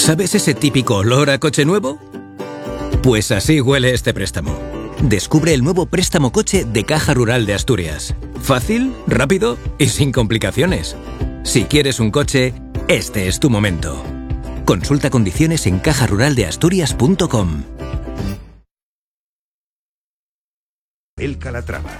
¿Sabes ese típico olor a coche nuevo? Pues así huele este préstamo. Descubre el nuevo préstamo coche de Caja Rural de Asturias. Fácil, rápido y sin complicaciones. Si quieres un coche, este es tu momento. Consulta condiciones en cajaruraldeasturias.com. El Calatrava.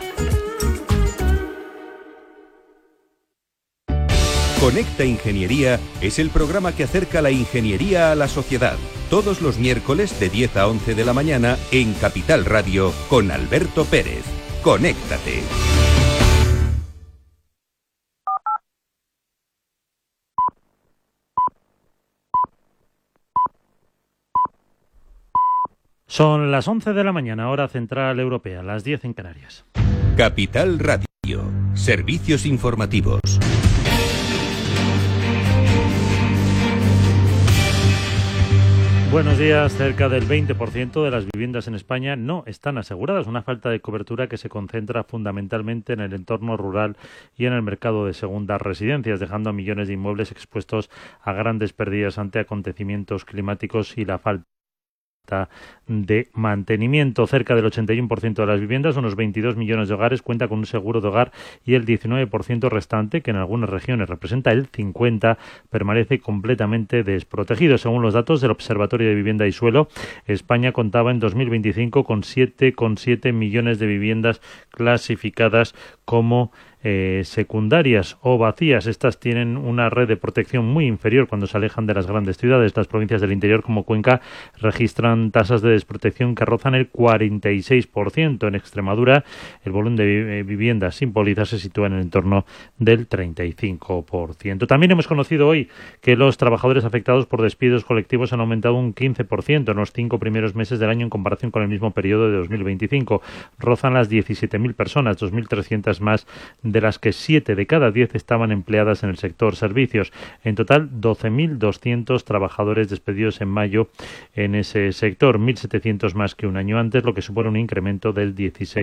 Conecta Ingeniería es el programa que acerca la ingeniería a la sociedad. Todos los miércoles de 10 a 11 de la mañana en Capital Radio con Alberto Pérez. Conéctate. Son las 11 de la mañana, hora central europea, las 10 en Canarias. Capital Radio. Servicios informativos. Buenos días. Cerca del 20% de las viviendas en España no están aseguradas, una falta de cobertura que se concentra fundamentalmente en el entorno rural y en el mercado de segundas residencias, dejando a millones de inmuebles expuestos a grandes pérdidas ante acontecimientos climáticos y la falta de mantenimiento. Cerca del 81% de las viviendas, unos 22 millones de hogares, cuenta con un seguro de hogar y el 19% restante, que en algunas regiones representa el 50%, permanece completamente desprotegido. Según los datos del Observatorio de Vivienda y Suelo, España contaba en 2025 con 7,7 millones de viviendas clasificadas como secundarias o vacías. Estas tienen una red de protección muy inferior cuando se alejan de las grandes ciudades. Las provincias del interior, como Cuenca, registran tasas de desprotección que rozan el 46%. En Extremadura, el volumen de viviendas sin pólizas se sitúa en el entorno del 35%. También hemos conocido hoy que los trabajadores afectados por despidos colectivos han aumentado un 15% en los 5 primeros meses del año en comparación con el mismo periodo de 2025. Rozan las 17.000 personas, 2.300 más de las que 7 de cada 10 estaban empleadas en el sector servicios. En total, 12.200 trabajadores despedidos en mayo en ese sector, 1.700 más que un año antes, lo que supone un incremento del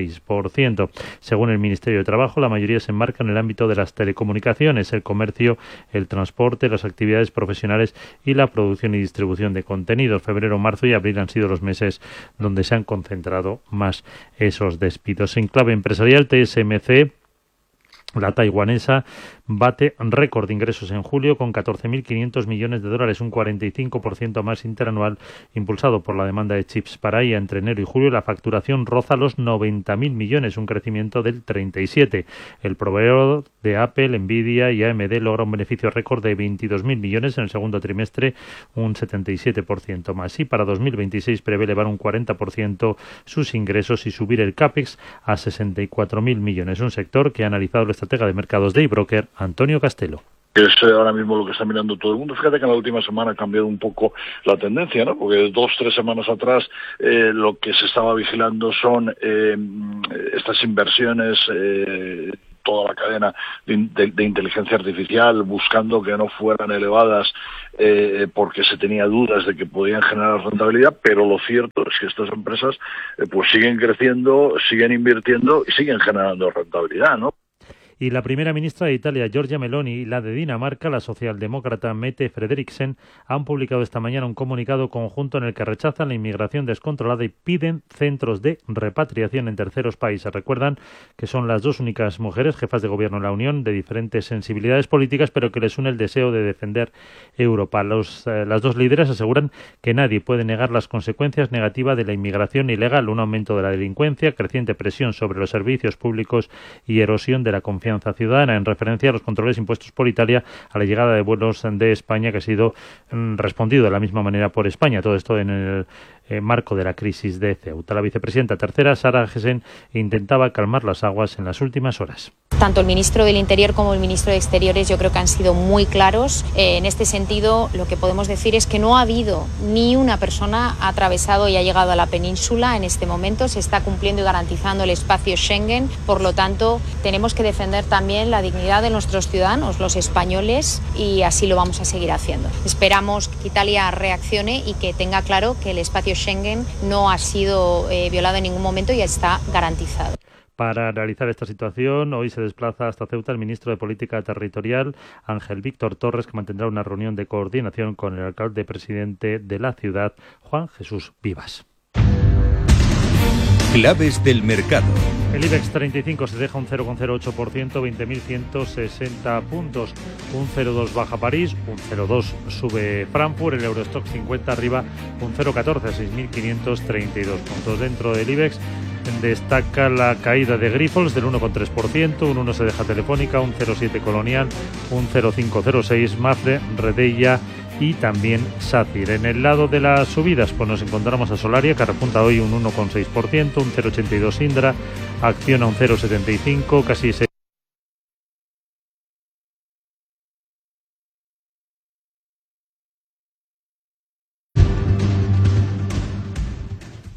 16%. Según el Ministerio de Trabajo, la mayoría se enmarca en el ámbito de las telecomunicaciones, el comercio, el transporte, las actividades profesionales y la producción y distribución de contenidos. Febrero, marzo y abril han sido los meses donde se han concentrado más esos despidos. En clave empresarial, TSMC, la taiwanesa, bate récord de ingresos en julio con 14.500 millones de dólares, un 45% más interanual, impulsado por la demanda de chips para IA. Entre enero y julio la facturación roza los 90.000 millones, un crecimiento del 37%. El proveedor de Apple, Nvidia y AMD logra un beneficio récord de 22.000 millones en el segundo trimestre, un 77% más. Y para 2026 prevé elevar un 40% sus ingresos y subir el CAPEX a 64.000 millones, un sector que ha analizado el estratega de mercados de iBroker, Antonio Castelo. Es ahora mismo lo que está mirando todo el mundo. Fíjate que en la última semana ha cambiado un poco la tendencia, ¿no? Porque 2-3 semanas atrás lo que se estaba vigilando son estas inversiones, toda la cadena de inteligencia artificial, buscando que no fueran elevadas porque se tenía dudas de que podían generar rentabilidad, pero lo cierto es que estas empresas pues siguen creciendo, siguen invirtiendo y siguen generando rentabilidad, ¿no? Y la primera ministra de Italia, Giorgia Meloni, y la de Dinamarca, la socialdemócrata Mette Frederiksen, han publicado esta mañana un comunicado conjunto en el que rechazan la inmigración descontrolada y piden centros de repatriación en terceros países. Recuerdan que son las dos únicas mujeres jefas de gobierno en la Unión, de diferentes sensibilidades políticas, pero que les une el deseo de defender Europa. Las dos líderes aseguran que nadie puede negar las consecuencias negativas de la inmigración ilegal, un aumento de la delincuencia, creciente presión sobre los servicios públicos y erosión de la confianza ciudadana, en referencia a los controles impuestos por Italia a la llegada de vuelos de España, que ha sido respondido de la misma manera por España. Todo esto en el marco de la crisis de Ceuta. La vicepresidenta tercera, Sara Gessen, intentaba calmar las aguas en las últimas horas. Tanto el ministro del Interior como el ministro de Exteriores yo creo que han sido muy claros. En este sentido, lo que podemos decir es que no ha habido ni una persona ha atravesado y ha llegado a la península en este momento. Se está cumpliendo y garantizando el espacio Schengen. Por lo tanto, tenemos que defender también la dignidad de nuestros ciudadanos, los españoles, y así lo vamos a seguir haciendo. Esperamos que Italia reaccione y que tenga claro que el espacio Schengen no ha sido violado en ningún momento y está garantizado. Para analizar esta situación, hoy se desplaza hasta Ceuta el ministro de Política Territorial, Ángel Víctor Torres, que mantendrá una reunión de coordinación con el alcalde presidente de la ciudad, Juan Jesús Vivas. Claves del mercado. El IBEX 35 se deja un 0,08%, 20.160 puntos. Un 0,2 baja París, un 0,2 sube Frankfurt, el Eurostock 50 arriba, un 0,14, 6.532 puntos. Dentro del IBEX destaca la caída de Grifols del 1,3%, un 1 se deja Telefónica, un 0,7 Colonial, un 0,506 Mafre, Redeia y también Sacyr. En el lado de las subidas, pues nos encontramos a Solaria, que repunta hoy un 1,6%, un 0,82 Indra, Acciona un 0,75, casi 6.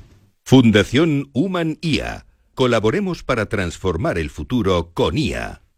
Fundación Human IA. Colaboremos para transformar el futuro con IA.